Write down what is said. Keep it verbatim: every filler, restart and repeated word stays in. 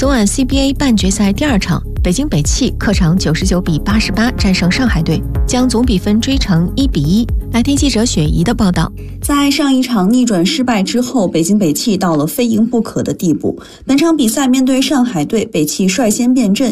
昨晚 C B A 半决赛第二场，北京北汽客场九十九比八十八战胜上海队，将总比分追成一比一。来听记者雪怡的报道。 在上一场逆转失败之后，北京北汽到了非赢不可的地步。本场比赛面对上海队，北汽率先变阵，